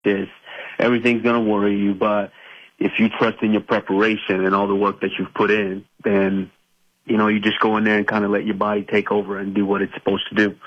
practice, everything's going to worry you. But if you trust in your preparation and all the work that you've put in, then, you just go in there and kind of let your body take over and do what it's supposed to do.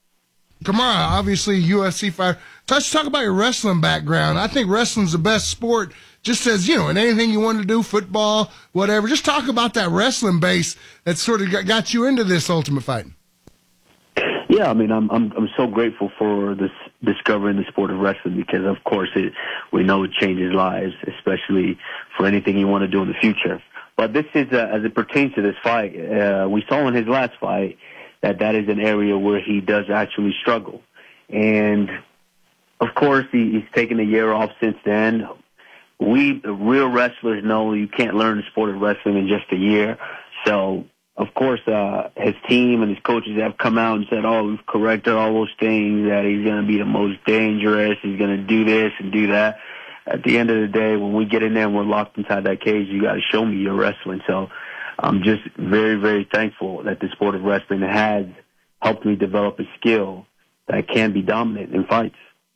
Kamara, obviously UFC fighter. Let's talk about your wrestling background. I think wrestling's the best sport, just as, in anything you want to do, football, whatever. Just talk about that wrestling base that sort of got you into this Ultimate Fighting. Yeah, I mean, I'm so grateful for this discovering the sport of wrestling because, of course, we know it changes lives, especially for anything you want to do in the future. But this is, as it pertains to this fight, we saw in his last fight that is an area where he does actually struggle. And, of course, he's taken a year off since then. We, real wrestlers, know you can't learn the sport of wrestling in just a year. So, of course, his team and his coaches have come out and said, we've corrected all those things, that he's going to be the most dangerous, he's going to do this and do that. At the end of the day, when we get in there and we're locked inside that cage, you got to show me you're wrestling. So I'm just very, very thankful that the sport of wrestling has helped me develop a skill that can be dominant in fights.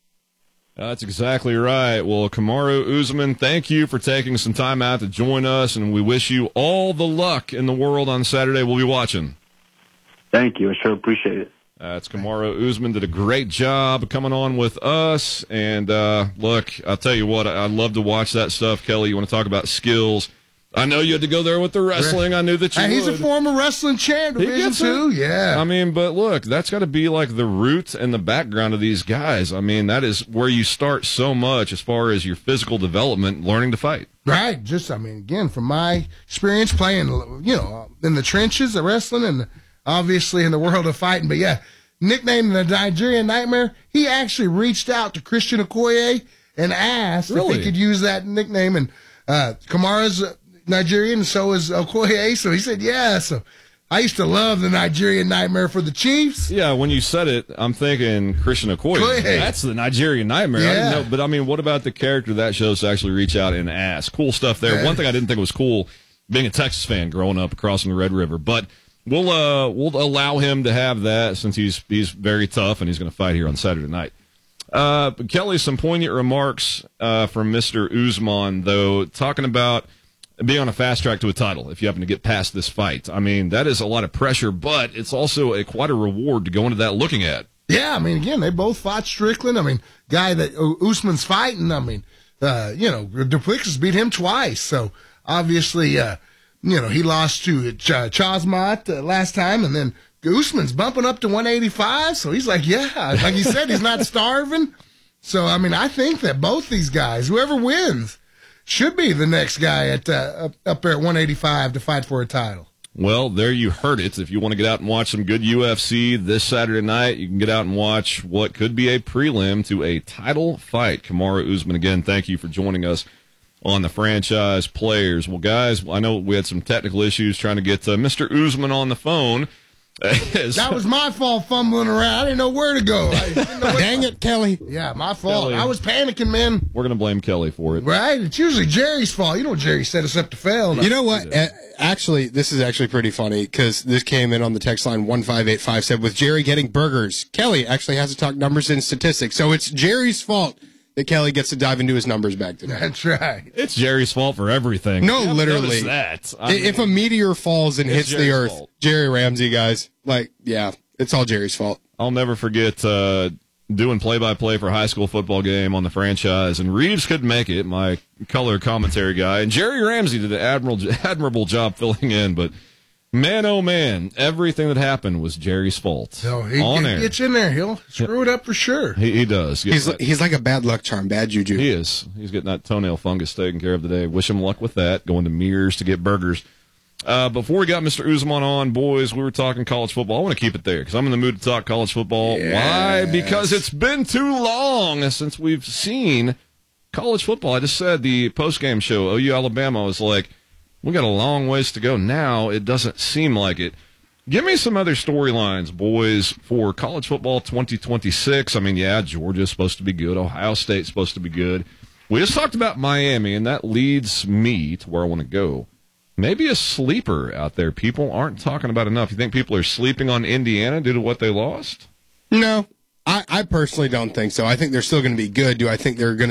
That's exactly right. Well, Kamaru Usman, thank you for taking some time out to join us, and we wish you all the luck in the world on Saturday. We'll be watching. Thank you. I sure appreciate it. It's Kamaru Usman, did a great job coming on with us. And, look, I'll tell you what, I love to watch that stuff. Kelly, you want to talk about skills? I know you had to go there with the wrestling. I knew that you would. He's a former wrestling champ, Division II. Yeah. I mean, but look, that's got to be like the root and the background of these guys. I mean, that is where you start so much as far as your physical development, learning to fight. Right. Again, from my experience playing, in the trenches of wrestling and obviously in the world of fighting. But, yeah, nicknamed the Nigerian Nightmare, he actually reached out to Christian Okoye and asked if he could use that nickname. And Kamara's Nigerian, and so is Okoye. So he said, yeah. So I used to love the Nigerian Nightmare for the Chiefs. Yeah, when you said it, I'm thinking Christian Okoye. That's the Nigerian Nightmare. Yeah. I didn't know, but I mean, what about the character that shows to actually reach out and ask? Cool stuff there. Yeah. One thing I didn't think was cool, being a Texas fan growing up crossing the Red River, but we'll allow him to have that since he's very tough and he's going to fight here on Saturday night. Kelly, some poignant remarks from Mr. Usman, though, talking about being on a fast track to a title if you happen to get past this fight. I mean, that is a lot of pressure, but it's also quite a reward to go into that looking at. Yeah, I mean, again, they both fought Strickland. I mean, guy that Usman's fighting, I mean, Duplessis beat him twice. So, obviously, he lost to Chazmat last time, and then Usman's bumping up to 185. So he's like, like you said, he's not starving. So, I mean, I think that both these guys, whoever wins, should be the next guy at up there at 185 to fight for a title. Well, there you heard it. If you want to get out and watch some good UFC this Saturday night, you can get out and watch what could be a prelim to a title fight. Kamaru Usman, again, thank you for joining us on the Franchise Players. Well, guys, I know we had some technical issues trying to get Mr. Usman on the phone. That was my fault fumbling around. I didn't know where to go. Dang it, Kelly. Yeah, my fault. Kelly. I was panicking, man. We're going to blame Kelly for it. Right? It's usually Jerry's fault. Jerry set us up to fail. You know what? Actually, this is actually pretty funny because this came in on the text line 1585 said, with Jerry getting burgers, Kelly actually has to talk numbers and statistics. So it's Jerry's fault that Kelly gets to dive into his numbers back today. That's right. It's Jerry's fault for everything. No, literally. That. If a meteor falls and hits Jerry's the earth, fault. Jerry Ramsey, guys, it's all Jerry's fault. I'll never forget doing play-by-play for a high school football game on the Franchise, and Reeves couldn't make it, my color commentary guy, and Jerry Ramsey did an admirable job filling in, but man, oh man, everything that happened was Jerry's fault. So he air. gets in there. He'll screw it up for sure. He does. He's like a bad luck charm, bad juju. He is. He's getting that toenail fungus taken care of today. Wish him luck with that, going to Mears to get burgers. Before we got Mr. Usman on, boys, we were talking college football. I want to keep it there because I'm in the mood to talk college football. Yes. Why? Because it's been too long since we've seen college football. I just said the postgame show, OU Alabama, was like, we got a long ways to go. Now it doesn't seem like it. Give me some other storylines, boys, for college football 2026. I mean, yeah, Georgia's supposed to be good. Ohio State's supposed to be good. We just talked about Miami, and that leads me to where I want to go. Maybe a sleeper out there people aren't talking about enough. You think people are sleeping on Indiana due to what they lost? No, I personally don't think so. I think they're still going to be good. Do I think they're going